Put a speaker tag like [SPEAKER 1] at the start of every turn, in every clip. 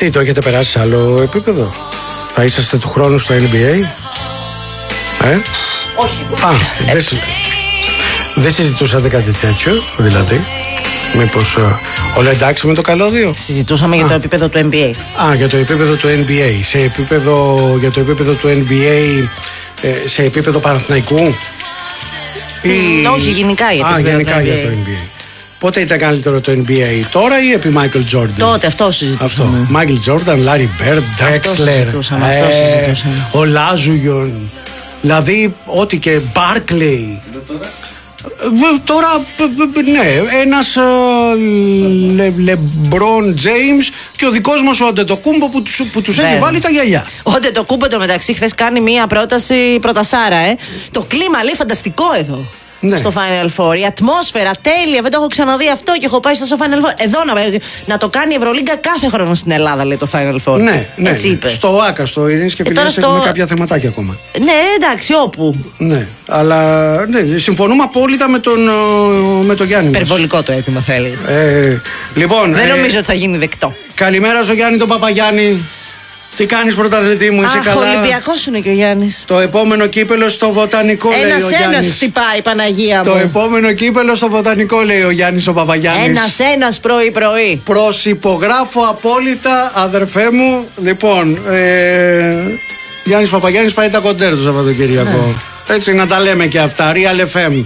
[SPEAKER 1] Τι, το έχετε περάσει σε άλλο επίπεδο? Θα είσαστε του χρόνου στο NBA?
[SPEAKER 2] Όχι.
[SPEAKER 1] Δεν συζητούσατε κάτι τέτοιο, δηλαδή? Μήπως όλα εντάξει με το καλώδιο?
[SPEAKER 2] Συζητούσαμε για το επίπεδο του NBA.
[SPEAKER 1] Για το επίπεδο του NBA. Για το επίπεδο του NBA, σε επίπεδο Παναθηναϊκού?
[SPEAKER 2] Όχι, γενικά για το
[SPEAKER 1] NBA. Πότε ήταν καλύτερο το NBA, τώρα ή επί Michael Jordan?
[SPEAKER 2] Τότε, αυτό συζητούσαμε.
[SPEAKER 1] Michael Jordan, Larry Bird, Drexler, ο Λάζουγιον. Δηλαδή, ό,τι και Barkley. Τώρα, ναι, ένας LeBron James και ο δικός μας ο Αντετοκούμπο που τους έχει βάλει τα γυαλιά.
[SPEAKER 2] Ο Αντετοκούμπο το μεταξύ χθες κάνει μία προτασάρα, Το κλίμα λέει φανταστικό εδώ. Ναι. Στο Final Four. Η ατμόσφαιρα τέλεια, δεν το έχω ξαναδεί αυτό και έχω πάει στο Final Four. Εδώ να το κάνει η Ευρωλίγκα κάθε χρόνο στην Ελλάδα, λέει το Final Four.
[SPEAKER 1] Ναι, έτσι είπε. Στο ΆΚΑ, στο Ειρήνης και Φιλίας, έχουμε κάποια θεματάκια ακόμα.
[SPEAKER 2] Ναι, εντάξει, όπου.
[SPEAKER 1] Ναι, αλλά ναι, συμφωνούμε απόλυτα με τον Γιάννη.
[SPEAKER 2] Υπερβολικό το αίτημα θέλει.
[SPEAKER 1] Λοιπόν,
[SPEAKER 2] δεν νομίζω ότι θα γίνει δεκτό.
[SPEAKER 1] Καλημέρα στο Γιάννη τον Παπαγιάννη. Τι κάνεις πρωταθλητή μου, είσαι καλά?
[SPEAKER 2] Ολυμπιακός είναι και ο Γιάννης.
[SPEAKER 1] Το επόμενο κύπελο στο Βοτανικό, λέει ο Γιάννης.
[SPEAKER 2] Ένας χτυπάει, Παναγία μου.
[SPEAKER 1] Το επόμενο κύπελο στο Βοτανικό, λέει ο Γιάννης ο Παπαγιάννης.
[SPEAKER 2] Ένας πρωί-πρωί.
[SPEAKER 1] Προσυπογράφω απόλυτα, αδερφέ μου. Λοιπόν, Γιάννης Παπαγιάννης πάει τα κοντέρ το Σαββατοκυριακό. Έτσι να τα λέμε και αυτά. Real FM.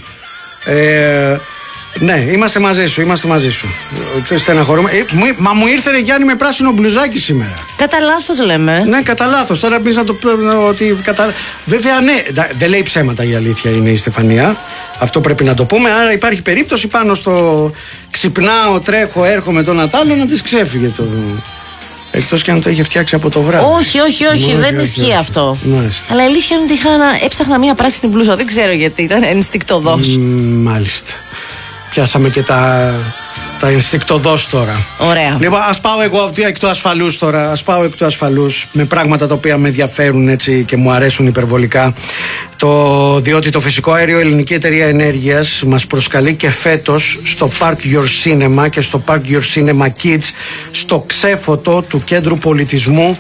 [SPEAKER 1] Ναι, είμαστε μαζί σου. Στεναχωρούμε. Μα μου ήρθε ρε Γιάννη με πράσινο μπλουζάκι σήμερα.
[SPEAKER 2] Κατά λάθος λέμε.
[SPEAKER 1] Ναι, κατά λάθος. Τώρα πεις να το πει ότι. Βέβαια, ναι, δεν λέει ψέματα, η αλήθεια είναι η Στεφανία. Αυτό πρέπει να το πούμε. Άρα υπάρχει περίπτωση πάνω στο ξυπνάω, τρέχω, έρχομαι τον Νατάλο να της ξέφυγε το. Εκτός και αν το είχε φτιάξει από το βράδυ.
[SPEAKER 2] Όχι, δεν ισχύει αυτό. Αλλά η αλήθεια είναι ότι έψαχνα μια πράσινη μπλούζα. Δεν ξέρω γιατί, ήταν ενστικτωδός.
[SPEAKER 1] Μάλιστα. Πιάσαμε και τα ενστικτωδώς τώρα.
[SPEAKER 2] Ωραία.
[SPEAKER 1] Λοιπόν, ας πάω εγώ εκ του ασφαλούς τώρα. Ας πάω εκ του ασφαλούς με πράγματα τα οποία με ενδιαφέρουν έτσι και μου αρέσουν υπερβολικά. Διότι το φυσικό αέριο Ελληνική Εταιρεία Ενέργειας μας προσκαλεί και φέτος στο Park Your Cinema και στο Park Your Cinema Kids, στο ξέφωτο του Κέντρου Πολιτισμού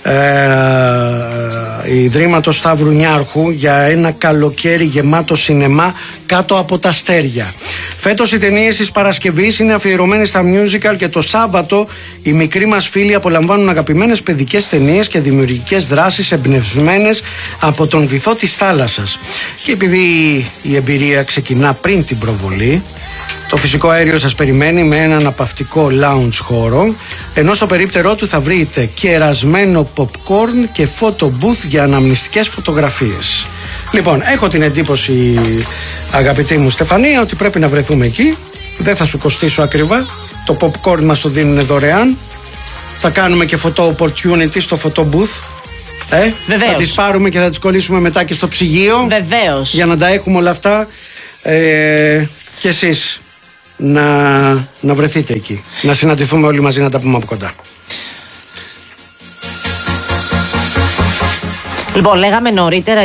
[SPEAKER 1] Ιδρύματος Σταύρου Νιάρχου, για ένα καλοκαίρι γεμάτο σινεμά κάτω από τα αστέρια. Φέτος οι ταινίες της Παρασκευής είναι αφιερωμένες στα musical και το Σάββατο οι μικροί μας φίλοι απολαμβάνουν αγαπημένες παιδικές ταινίες και δημιουργικές δράσεις εμπνευσμένες από τον βυθό της θάλασσας. Και επειδή η εμπειρία ξεκινά πριν την προβολή, το φυσικό αέριο σας περιμένει με έναν απαυτικό lounge χώρο, ενώ στο περίπτερό του θα βρείτε κερασμένο popcorn και photo booth για αναμνηστικές φωτογραφίες. Λοιπόν, έχω την εντύπωση, αγαπητή μου Στεφανία, ότι πρέπει να βρεθούμε εκεί. Δεν θα σου κοστίσω ακριβά. Το popcorn μας το δίνουν δωρεάν. Θα κάνουμε και photo opportunity στο photo booth.
[SPEAKER 2] Βεβαίως.
[SPEAKER 1] Θα τις πάρουμε και θα τις κολλήσουμε μετά και στο ψυγείο.
[SPEAKER 2] Βεβαίως.
[SPEAKER 1] Για να τα έχουμε όλα αυτά. Και εσείς να βρεθείτε εκεί. Να συναντηθούμε όλοι μαζί, να τα πούμε από κοντά.
[SPEAKER 2] Λοιπόν, λέγαμε νωρίτερα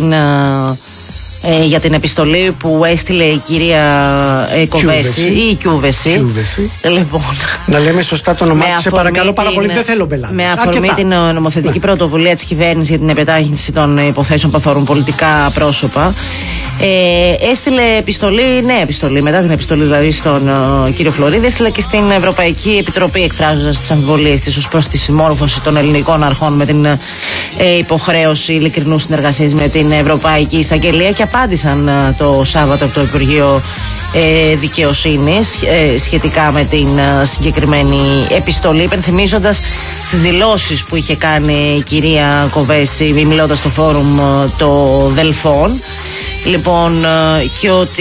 [SPEAKER 2] για την επιστολή που έστειλε η κυρία Κοβέση ή Κιούβεση. Λοιπόν,
[SPEAKER 1] να λέμε σωστά το όνομά της, σε παρακαλώ πάρα πολύ, δεν θέλω μπελάδες.
[SPEAKER 2] Με αφορμή την νομοθετική πρωτοβουλία της κυβέρνησης για την επιτάχυνση των υποθέσεων που αφορούν πολιτικά πρόσωπα, έστειλε νέα επιστολή, μετά την επιστολή δηλαδή στον κύριο Φλωρίδη, έστειλε και στην Ευρωπαϊκή Επιτροπή, εκφράζοντας τις αμφιβολίες της ως προς τη συμμόρφωση των ελληνικών αρχών με την υποχρέωση ειλικρινούς συνεργασίας με την Ευρωπαϊκή Εισαγγελία, και απάντησαν το Σάββατο από το Υπουργείο Δικαιοσύνης σχετικά με την συγκεκριμένη επιστολή, υπενθυμίζοντας τις δηλώσεις που είχε κάνει η κυρία Κοβέση μιλώντας στο φόρουμ των Δελφών. Λοιπόν, και ότι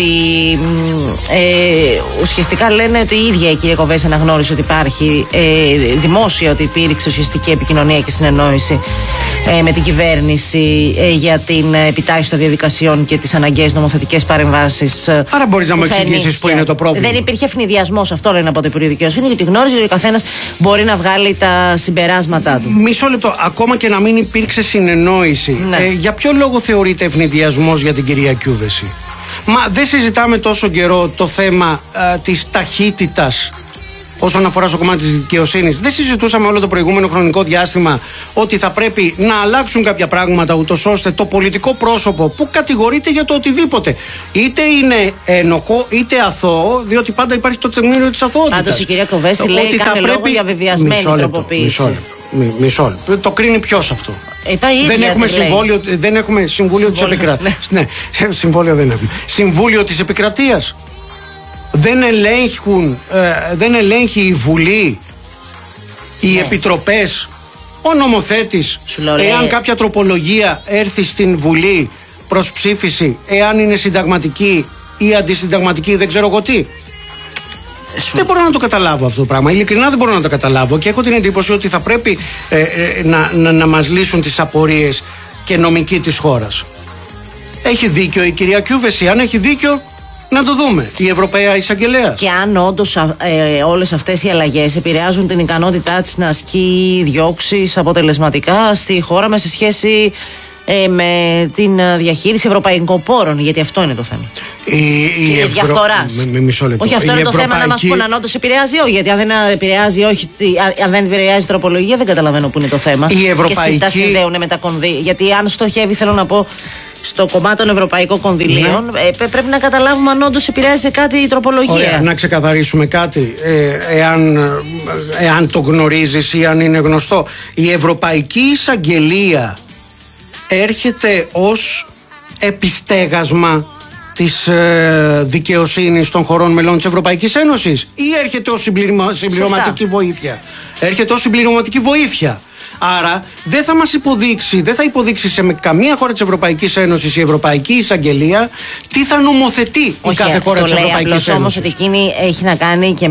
[SPEAKER 2] ουσιαστικά λένε ότι η ίδια η κυρία Κοβέση αναγνώρισε ότι υπάρχει δημόσια, ότι υπήρξε ουσιαστική επικοινωνία και συνεννόηση με την κυβέρνηση για την επιτάχυνση των διαδικασιών και τις αναγκαίες νομοθετικές παρεμβάσεις.
[SPEAKER 1] Άρα μπορείς να μου εξηγήσεις που είναι το πρόβλημα?
[SPEAKER 2] Δεν υπήρχε ευνηδιασμός, αυτό λένε από το Υπουργείο Δικαιοσύνη, γιατί γνώριζε ότι ο καθένας μπορεί να βγάλει τα συμπεράσματά του.
[SPEAKER 1] Μισό λεπτό, ακόμα και να μην υπήρξε συνεννόηση, για ποιο λόγο θεωρείται ευνηδιασμός για την κυρία Κιούβεση? Μα δεν συζητάμε τόσο καιρό το θέμα της ταχύτητας όσον αφορά στο κομμάτι της δικαιοσύνης. Δεν συζητούσαμε όλο το προηγούμενο χρονικό διάστημα ότι θα πρέπει να αλλάξουν κάποια πράγματα, ούτως ώστε το πολιτικό πρόσωπο που κατηγορείται για το οτιδήποτε, είτε είναι ένοχο είτε αθώο, διότι πάντα υπάρχει το τεκμήριο της αθωότητας.
[SPEAKER 2] Πάντως η κυρία Κοβέση λέει ότι κάνει λόγο για βεβαιασμένη τροποποίηση.
[SPEAKER 1] Μισό λεπτό. Το κρίνει ποιος αυτό? Δεν έχουμε συμβούλιο της επικρατείας. Ναι, συμβόλιο δεν έχουμε. Συμβούλιο της επικρατείας. Δεν ελέγχει η Βουλή, οι επιτροπές, ο νομοθέτης, εάν κάποια τροπολογία έρθει στην Βουλή προς ψήφιση, εάν είναι συνταγματική ή αντισυνταγματική, δεν ξέρω εγώ τι. Δεν μπορώ να το καταλάβω αυτό το πράγμα. Ειλικρινά δεν μπορώ να το καταλάβω και έχω την εντύπωση ότι θα πρέπει να μας λύσουν τις απορίες και νομικοί της χώρας. Έχει δίκιο η κυρία Κιούβεση. Αν έχει δίκιο, να το δούμε. Η Ευρωπαία Εισαγγελέας.
[SPEAKER 2] Και αν όντως όλες αυτές οι αλλαγές επηρεάζουν την ικανότητά της να ασκεί διώξεις αποτελεσματικά στη χώρα μας σε σχέση με την διαχείριση ευρωπαϊκών πόρων, γιατί αυτό είναι το θέμα. Η διαφθοράς. Όχι, αυτό είναι το θέμα, να μας πούν αν όντως επηρεάζει, όχι. Γιατί αν δεν επηρεάζει, όχι, αν δεν επηρεάζει τροπολογία, δεν καταλαβαίνω που είναι το θέμα. Και τα συνδέουν με τα κονδύλια. Γιατί αν στοχεύει, θέλω να πω, στο κομμάτι των ευρωπαϊκών κονδυλίων, πρέπει να καταλάβουμε αν όντως επηρεάζει σε κάτι η τροπολογία.
[SPEAKER 1] Ωραία, να ξεκαθαρίσουμε κάτι, εάν το γνωρίζεις ή αν είναι γνωστό. Η Ευρωπαϊκή Εισαγγελία έρχεται ως επιστέγασμα της δικαιοσύνης των χωρών μελών της Ευρωπαϊκής Ένωσης ή έρχεται ως συμπληρωματική βοήθεια? Έρχεται ως συμπληρωματική βοήθεια. Άρα δεν θα μας υποδείξει, δεν θα υποδείξει σε καμία χώρα της Ευρωπαϊκής Ένωσης η Ευρωπαϊκή Εισαγγελία τι θα νομοθετεί η κάθε χώρα της Ευρωπαϊκής Ένωσης.
[SPEAKER 2] Όμως ότι εκείνη έχει να κάνει και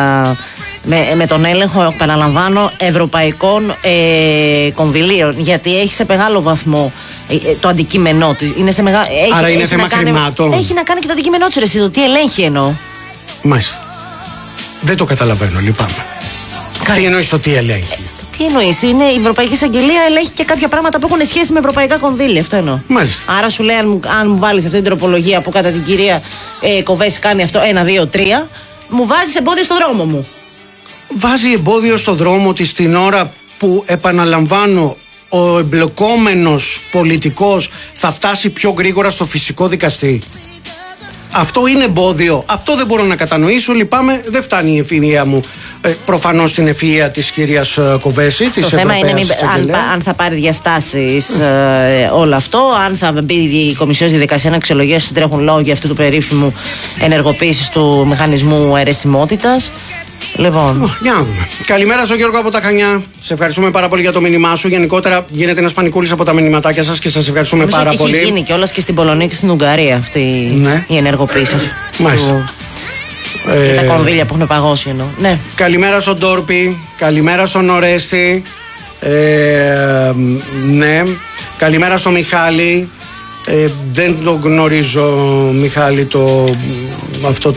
[SPEAKER 2] με τον έλεγχο, επαναλαμβάνω, ευρωπαϊκών κονδυλίων. Γιατί έχει σε μεγάλο βαθμό το αντικείμενό της.
[SPEAKER 1] Άρα είναι θέμα χρημάτων.
[SPEAKER 2] Έχει να κάνει και το αντικείμενό της, ρε, το τι ελέγχει εννοώ.
[SPEAKER 1] Μάλιστα. Δεν το καταλαβαίνω, λυπάμαι. Τι εννοείς το τι ελέγχει?
[SPEAKER 2] Τι εννοείς? Είναι η Ευρωπαϊκή Εισαγγελία, ελέγχει και κάποια πράγματα που έχουν σχέση με ευρωπαϊκά κονδύλια. Αυτό εννοώ.
[SPEAKER 1] Μάλιστα.
[SPEAKER 2] Άρα σου λέει, αν μου βάλεις αυτή την τροπολογία που κατά την κυρία Κοβέση κάνει αυτό 1, 2, 3, μου βάζεις εμπόδιο στο δρόμο μου.
[SPEAKER 1] Βάζει εμπόδιο στο δρόμο της την ώρα που, επαναλαμβάνω, ο εμπλεκόμενος πολιτικός θα φτάσει πιο γρήγορα στο φυσικό δικαστή. Αυτό είναι εμπόδιο. Αυτό δεν μπορώ να κατανοήσω. Λυπάμαι, δεν φτάνει η ευφυΐα μου προφανώς στην ευφυΐα της κυρίας Κοβέση. Το
[SPEAKER 2] θέμα είναι αν θα πάρει διαστάσεις όλο αυτό, αν θα μπει η Κομισιόν στη δικασία να αξιολογήσει συντρέχουν λόγια αυτού του περίφημου ενεργοποίησης του μηχανισμού αιρεσιμότητας. Λοιπόν.
[SPEAKER 1] Για να δούμε. Καλημέρα στον Γιώργο από τα Χανιά. Σε ευχαριστούμε πάρα πολύ για το μήνυμά σου. Γενικότερα γίνεται ένας πανικούλης από τα μηνυματάκια σας και σας ευχαριστούμε πάρα πολύ.
[SPEAKER 2] Έχει γίνει κιόλας και στην Πολωνία και στην Ουγγαρία αυτή η ενεργοποίηση.
[SPEAKER 1] Μάλιστα.
[SPEAKER 2] Και τα κονδύλια που έχουν παγώσει εννοώ. Ναι.
[SPEAKER 1] Καλημέρα στον Τόρπι. Καλημέρα στον Ορέστη. Ναι. Καλημέρα στον Μιχάλη. Δεν το γνωρίζω, Μιχάλη, αυτό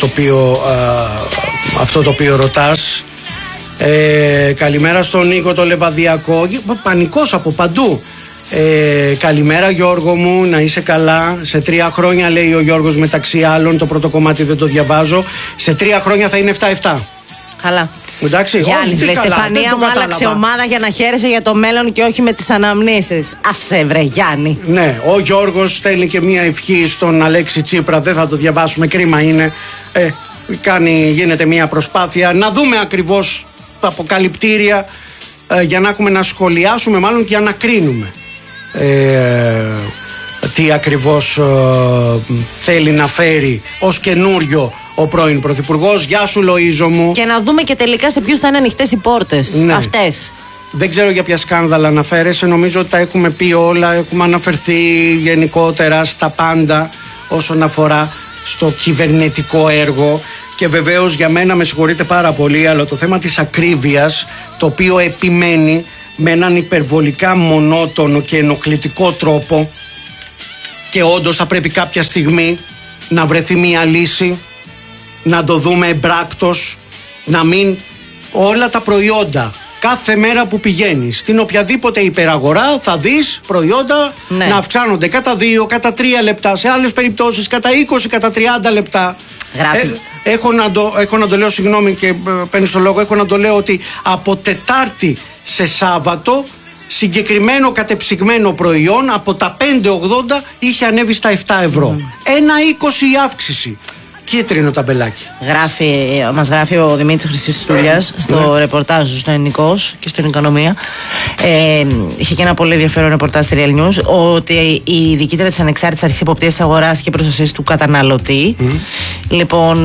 [SPEAKER 1] το οποίο ρωτάς. Καλημέρα στον Νίκο το Λεβαδιακό. Πανικός από παντού. Καλημέρα Γιώργο μου, να είσαι καλά. Σε 3 χρόνια, λέει ο Γιώργος, μεταξύ άλλων, το πρώτο κομμάτι δεν το διαβάζω, σε 3 χρόνια θα είναι 7-7.
[SPEAKER 2] Καλά.
[SPEAKER 1] Εντάξει,
[SPEAKER 2] Γιάννης, λέει, Στεφανία μου, άλλαξε ομάδα για να χαίρεσαι για το μέλλον και όχι με τις αναμνήσεις. Άσε βρε Γιάννη.
[SPEAKER 1] Ναι, ο Γιώργος στέλνει και μία ευχή στον Αλέξη Τσίπρα. Δεν θα το διαβάσουμε, κρίμα είναι. Γίνεται μία προσπάθεια να δούμε ακριβώς τα αποκαλυπτήρια για να έχουμε να σχολιάσουμε, μάλλον και για να κρίνουμε τι ακριβώς θέλει να φέρει ως καινούριο ο πρώην Πρωθυπουργός. Γεια σου Λοΐζο μου.
[SPEAKER 2] Και να δούμε και τελικά σε ποιους θα είναι ανοιχτές οι πόρτες, ναι, αυτές.
[SPEAKER 1] Δεν ξέρω για ποια σκάνδαλα αναφέρεσαι. Νομίζω ότι τα έχουμε πει όλα. Έχουμε αναφερθεί γενικότερα στα πάντα όσον αφορά στο κυβερνητικό έργο. Και βεβαίως για μένα, με συγχωρείτε πάρα πολύ, αλλά το θέμα της ακρίβειας, το οποίο επιμένει με έναν υπερβολικά μονότονο και ενοχλητικό τρόπο, και όντως θα πρέπει κάποια στιγμή να βρεθεί μια λύση, να το δούμε εμπράκτος, να μην όλα τα προϊόντα, κάθε μέρα που πηγαίνεις στην οποιαδήποτε υπεραγορά, θα δεις προϊόντα να αυξάνονται κατά 2, κατά 3 λεπτά, σε άλλες περιπτώσεις κατά 20, κατά 30 λεπτά. έχω να το λέω, συγγνώμη και παίρνει το λόγο, έχω να το λέω ότι από Τετάρτη σε Σάββατο συγκεκριμένο κατεψυγμένο προϊόν από τα 5,80 είχε ανέβει στα 7 ευρώ. 1,20 η αύξηση. Κίτρινο ταμπελάκι.
[SPEAKER 2] Μας γράφει ο Δημήτρης Χρυσιστούλιας στο ρεπορτάζ του, στο Ελληνικός και στην Οικονομία. Είχε και ένα πολύ ενδιαφέρον ρεπορτάζ στη Real News, ότι η διοικήτρια της Ανεξάρτητης Αρχής Εποπτείας Αγοράς και Προστασίας του Καταναλωτή, λοιπόν,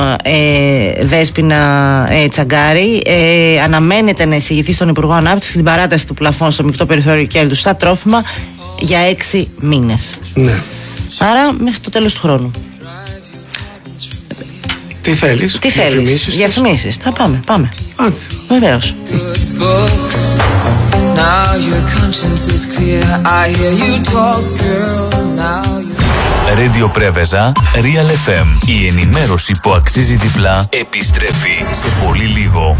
[SPEAKER 2] Δέσποινα Τσαγκάρη, αναμένεται να εισηγηθεί στον Υπουργό Ανάπτυξης την παράταση του πλαφών στο μεικτό περιθώριο κέρδους στα τρόφιμα για 6 μήνες.
[SPEAKER 1] Ναι.
[SPEAKER 2] Άρα μέχρι το τέλος του χρόνου.
[SPEAKER 1] Τι θέλεις?
[SPEAKER 2] Διαφημίσεις. Θα πάμε. Βεβαίως.
[SPEAKER 3] Radio Πρέβεζα, Real FM. Η ενημέρωση που αξίζει διπλά επιστρέφει σε πολύ λίγο.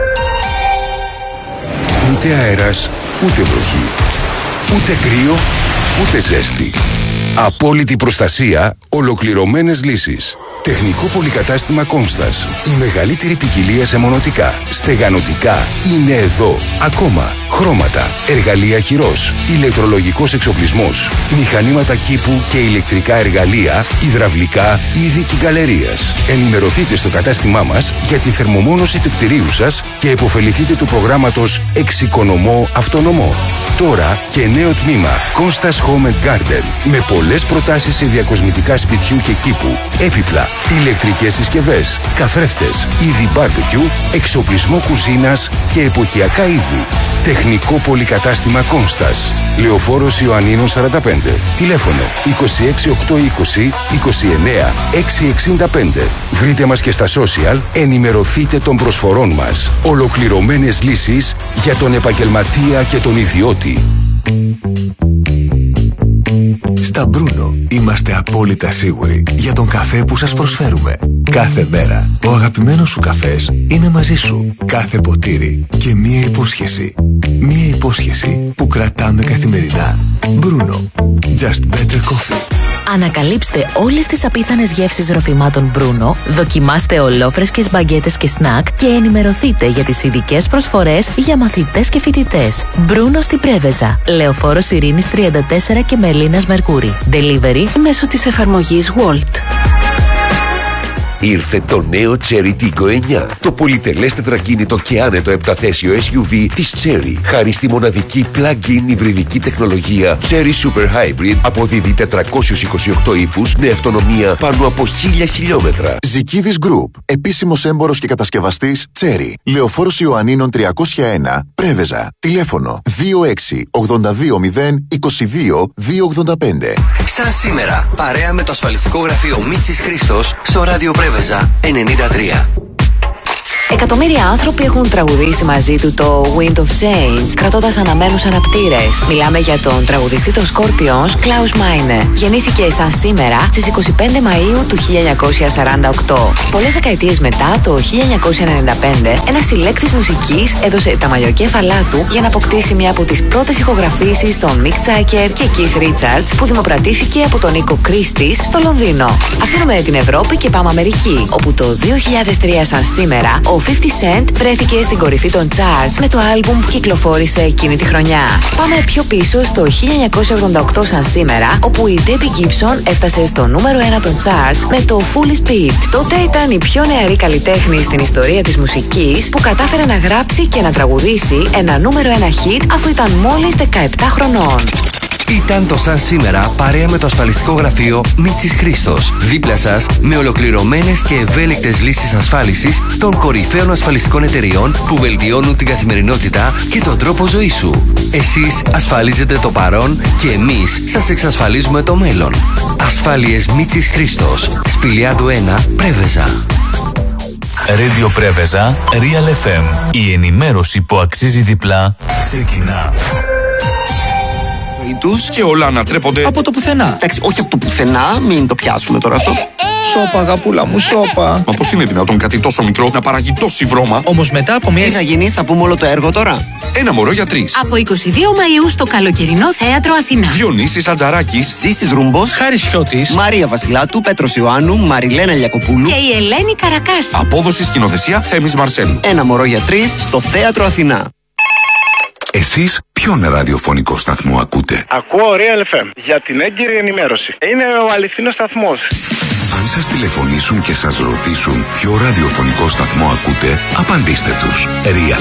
[SPEAKER 4] Ούτε αέρας, ούτε βροχή. Ούτε κρύο, ούτε ζέστη. Απόλυτη προστασία, ολοκληρωμένες λύσεις. Τεχνικό πολυκατάστημα Κόνστας. Η μεγαλύτερη ποικιλία σε μονοτικά, στεγανοτικά είναι εδώ. Ακόμα χρώματα, εργαλεία χειρός, ηλεκτρολογικός εξοπλισμός, μηχανήματα κήπου και ηλεκτρικά εργαλεία, υδραυλικά, είδη κυγκαλερίας. Ενημερωθείτε στο κατάστημά μας για τη θερμομόνωση του κτηρίου σας και επωφεληθείτε του προγράμματος Εξοικονομώ Αυτονομώ. Τώρα και νέο τμήμα Κόνστας Home and Garden με πολλές προτάσεις σε διακοσμητικά σπιτιού και κήπου, έπιπλα, ηλεκτρικές συσκευές, καθρέφτες, είδη barbecue, εξοπλισμό κουζίνας και εποχιακά είδη. Τεχνικό πολυκατάστημα Κόνστας. Λεωφόρος Ιωαννίνων 45. Τηλέφωνο 26820 29 665. Βρείτε μας και στα social, ενημερωθείτε των προσφορών μας. Ολοκληρωμένες λύσεις για τον επαγγελματία και τον ιδιώτη.
[SPEAKER 5] Στα Μπρούνο είμαστε απόλυτα σίγουροι για τον καφέ που σας προσφέρουμε. Κάθε μέρα ο αγαπημένος σου καφές είναι μαζί σου. Κάθε ποτήρι και μία υπόσχεση. Μία υπόσχεση που κρατάμε καθημερινά. Μπρούνο. Just better coffee.
[SPEAKER 6] Ανακαλύψτε όλες τις απίθανες γεύσεις ροφημάτων Μπρούνο, δοκιμάστε ολόφρεσκες μπαγκέτες και σνακ και ενημερωθείτε για τις ειδικές προσφορές για μαθητές και φοιτητές. Μπρούνο στην Πρέβεζα, Λεωφόρος Ειρήνης 34 και Μελίνας Μερκούρη. Delivery μέσω της εφαρμογής Wolt.
[SPEAKER 7] Ήρθε το νέο Chery Tiggo 9, το πολυτελές τετρακίνητο και άνετο 7θέσιο SUV της Chery. Χάρη στη μοναδική plug-in υβριδική τεχνολογία Chery Super Hybrid, αποδίδει 428 ύπους με αυτονομία πάνω από 1000 χιλιόμετρα.
[SPEAKER 8] Ζικίδης Group, επίσημος έμπορος και κατασκευαστής Chery. Λεωφόρος Ιωαννίνων 301, Πρέβεζα. Τηλέφωνο 26 82 0 22 285.
[SPEAKER 9] Σαν σήμερα, παρέα με το ασφαλιστικό γραφείο Μίτσης Χρήστος στο ράδιο Πρέβεζα 93.
[SPEAKER 6] Εκατομμύρια άνθρωποι έχουν τραγουδήσει μαζί του το Wind of Change, κρατώντας αναμένους αναπτήρες. Μιλάμε για τον τραγουδιστή των Scorpions, Klaus Meine. Γεννήθηκε σαν σήμερα στις 25 Μαΐου του 1948. Πολλές δεκαετίες μετά, το 1995, ένας συλλέκτης μουσικής έδωσε τα μαλλιοκέφαλά του για να αποκτήσει μια από τις πρώτες ηχογραφήσεις των Mick Jagger και Keith Richards, που δημοπρατήθηκε από τον Νίκο Κρίστης στο Λονδίνο. Αφήνουμε την Ευρώπη και πάμε Αμερική, όπου το 2003 σαν σήμερα ο 50 Cent βρέθηκε στην κορυφή των charts με το άλμπουμ που κυκλοφόρησε εκείνη τη χρονιά. Πάμε πιο πίσω στο 1988 σαν σήμερα, όπου η Debbie Gibson έφτασε στο νούμερο 1 των charts με το Fully Speed. Τότε ήταν η πιο νεαρή καλλιτέχνη στην ιστορία της μουσικής που κατάφερε να γράψει και να τραγουδήσει ένα νούμερο 1 hit αφού ήταν μόλις 17 χρονών.
[SPEAKER 9] Ήταν το σαν σήμερα παρέα με το ασφαλιστικό γραφείο Μίτσης Χρήστος. Δίπλα σας με ολοκληρωμένες και ευέλικτες λύσεις ασφάλισης των κορυφαίων ασφαλιστικών εταιριών που βελτιώνουν την καθημερινότητα και τον τρόπο ζωής σου. Εσείς ασφαλίζετε το παρόν και εμείς σας εξασφαλίζουμε το μέλλον. Ασφάλειες Μίτσης Χρήστος. Σπηλιάδου 1, Πρέβεζα.
[SPEAKER 3] Radio Πρέβεζα, Real FM. Η ενημέρωση που αξίζει διπλά ξεκινά.
[SPEAKER 10] Τους και όλα ανατρέπονται από το πουθενά. Εντάξει, όχι από το πουθενά, μην το πιάσουμε τώρα αυτό. Σώπα, αγαπούλα μου, σώπα.
[SPEAKER 11] Μα πώς είναι δυνατόν κάτι τόσο μικρό να παράγει τόση βρώμα?
[SPEAKER 10] Όμως μετά από μία.
[SPEAKER 12] Τι θα γίνει, θα πούμε όλο το έργο τώρα.
[SPEAKER 11] Ένα μωρό για 3.
[SPEAKER 13] Από 22 Μαΐου στο καλοκαιρινό θέατρο Αθηνά.
[SPEAKER 11] Διονύσης Ατζαράκης,
[SPEAKER 12] Ζήσης Ρούμπος,
[SPEAKER 10] Χάρης Χιώτης,
[SPEAKER 12] Μαρία Βασιλάτου, Πέτρος Ιωάννου, Μαριλένα Λιακοπούλου
[SPEAKER 13] Και η Ελένη Καρακάση.
[SPEAKER 11] απόδοση σκηνοθεσία Θέμης Μαρσέλου.
[SPEAKER 12] Ένα μωρό για 3 στο θέατρο Αθηνά.
[SPEAKER 4] Εσείς ποιον ραδιοφωνικό σταθμό ακούτε?
[SPEAKER 14] Ακούω Real FM για την έγκυρη ενημέρωση. Είναι ο αληθινός σταθμός.
[SPEAKER 4] Αν σας τηλεφωνήσουν και σας ρωτήσουν ποιο ραδιοφωνικό σταθμό ακούτε, απαντήστε τους. Real